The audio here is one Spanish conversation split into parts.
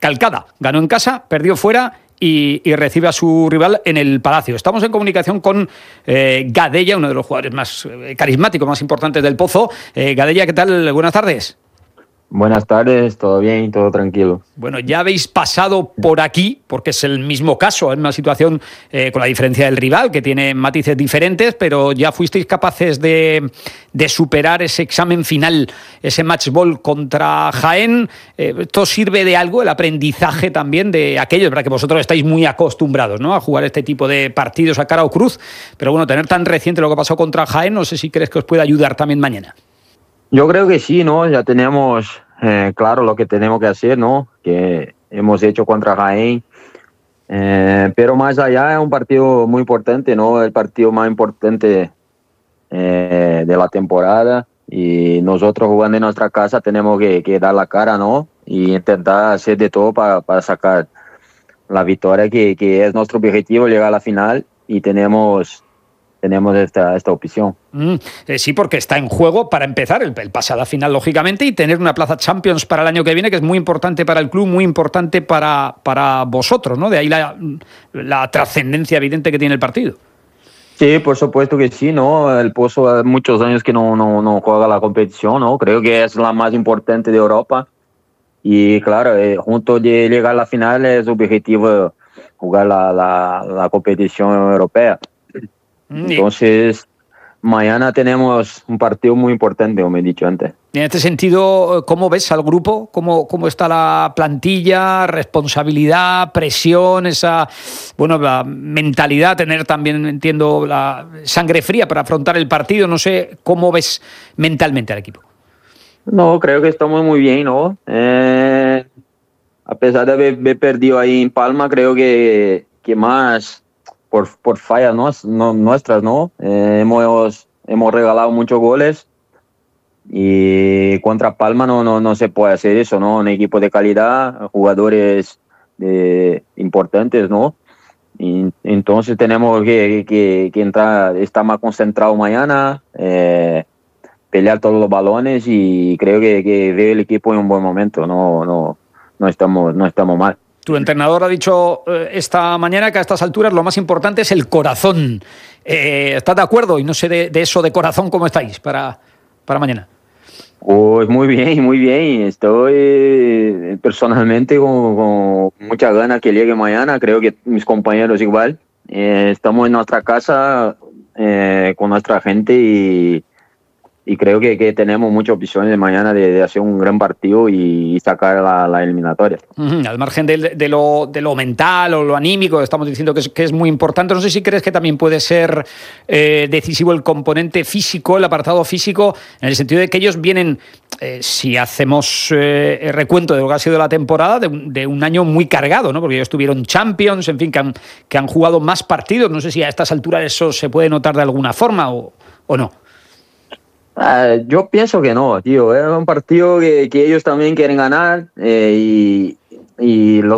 calcada. Ganó en casa, perdió fuera y recibe a su rival en el Palacio. Estamos en comunicación con Gadella, uno de los jugadores más carismáticos, más importantes del Pozo. Gadella, ¿qué tal? Buenas tardes. Buenas tardes, todo bien, todo tranquilo. Bueno, ya habéis pasado por aquí, porque es el mismo caso, es una situación con la diferencia del rival, que tiene matices diferentes, pero ya fuisteis capaces de superar ese examen final, ese match ball contra Jaén. ¿Esto sirve de algo, el aprendizaje también de aquellos? ¿Verdad que vosotros estáis muy acostumbrados, ¿no?, a jugar este tipo de partidos a cara o cruz? Pero bueno, tener tan reciente lo que pasó contra Jaén, no sé si crees que os puede ayudar también mañana. Yo creo que sí, ¿no? Ya tenemos claro lo que tenemos que hacer, ¿no? Que hemos hecho contra Jaén. Pero más allá es un partido muy importante, ¿no? El partido más importante de la temporada. Y nosotros jugando en nuestra casa tenemos que dar la cara, ¿no? Y intentar hacer de todo para sacar la victoria, que es nuestro objetivo, llegar a la final. Y tenemos esta opción. Sí, porque está en juego, para empezar, el pase a la final, lógicamente, y tener una plaza Champions para el año que viene, que es muy importante para el club, muy importante para vosotros, ¿no? De ahí la trascendencia evidente que tiene el partido. Sí, por supuesto que sí, ¿no? El Pozo hace muchos años que no juega la competición, ¿no? Creo que es la más importante de Europa. Y claro, junto de llegar a la final es objetivo jugar la competición europea. Entonces, mañana tenemos un partido muy importante, como he dicho antes. En este sentido, ¿cómo ves al grupo? ¿Cómo está la plantilla? ¿Responsabilidad, presión, esa la mentalidad, tener también, entiendo, la sangre fría para afrontar el partido? No sé, ¿cómo ves mentalmente al equipo? No, creo que estamos muy bien, ¿no? A pesar de haber perdido ahí en Palma, creo que más por fallas nuestras, ¿no? Hemos regalado muchos goles y contra Palma no se puede hacer eso, ¿no? Un equipo de calidad, jugadores importantes, ¿no? Y entonces tenemos que entrar, estar más concentrados mañana, pelear todos los balones, y creo que veo el equipo en un buen momento, no estamos mal. Tu entrenador ha dicho esta mañana que a estas alturas lo más importante es el corazón. ¿Estás de acuerdo? Y no sé de eso de corazón, ¿cómo estáis para mañana? Pues muy bien. Estoy personalmente con muchas ganas que llegue mañana. Creo que mis compañeros igual. Estamos en nuestra casa con nuestra gente y creo que tenemos muchas opciones de mañana de hacer un gran partido y sacar la eliminatoria. Al margen de lo mental o lo anímico, estamos diciendo que es muy importante. No sé si crees que también puede ser decisivo el componente físico, el apartado físico, en el sentido de que ellos vienen, si hacemos recuento de lo que ha sido la temporada, de un año muy cargado, ¿no? Porque ellos tuvieron Champions, en fin, que han jugado más partidos. No sé si a estas alturas eso se puede notar de alguna forma o no. Yo pienso que no, tío. Es un partido que ellos también quieren ganar, y la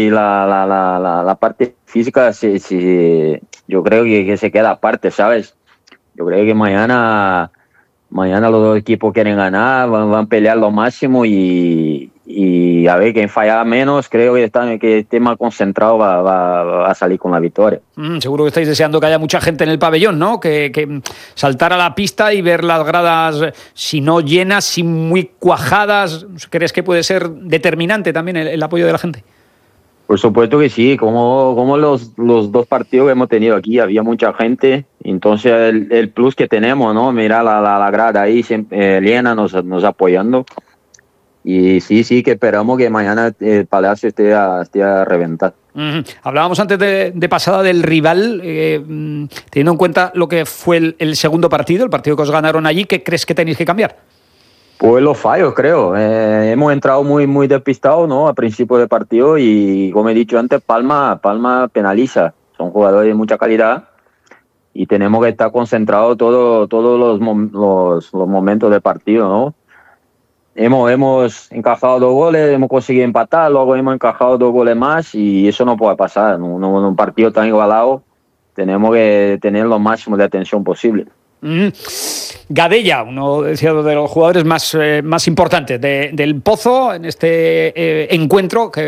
parte física yo creo que se queda aparte, ¿sabes? Yo creo que mañana los dos equipos quieren ganar, van a pelear lo máximo y a ver, quien falla menos, creo que esté más concentrado va a salir con la victoria. Seguro que estáis deseando que haya mucha gente en el pabellón, ¿no? Que saltar a la pista y ver las gradas, si no llenas, si muy cuajadas. ¿Crees que puede ser determinante también el apoyo de la gente? Por supuesto que sí, como los dos partidos que hemos tenido aquí, había mucha gente. Entonces el plus que tenemos, ¿no? Mira la grada ahí, siempre, llena, nos apoyando. Y sí, que esperamos que mañana el Palacio esté a reventar. Hablábamos antes de pasada del rival, teniendo en cuenta lo que fue el segundo partido, el partido que os ganaron allí. ¿Qué crees que tenéis que cambiar? Pues los fallos, creo. Hemos entrado muy despistados, ¿no?, a principio del partido, y como he dicho antes, Palma penaliza. Son jugadores de mucha calidad y tenemos que estar concentrados todos los momentos del partido, ¿no? Hemos encajado 2 goles, hemos conseguido empatar, luego hemos encajado 2 goles más, y eso no puede pasar. En un partido tan igualado tenemos que tener lo máximo de atención posible. Gadella, uno de los jugadores más importantes del Pozo en este encuentro que